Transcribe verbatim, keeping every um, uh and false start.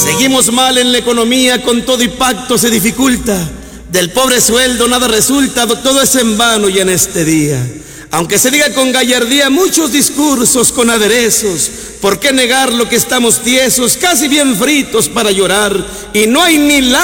Seguimos mal en la economía, con todo y pacto se dificulta. Del pobre sueldo nada resulta, todo es en vano y en este día. Aunque se diga con gallardía muchos discursos con aderezos, ¿por qué negar lo que estamos tiesos, casi bien fritos para llorar? Y no hay ni la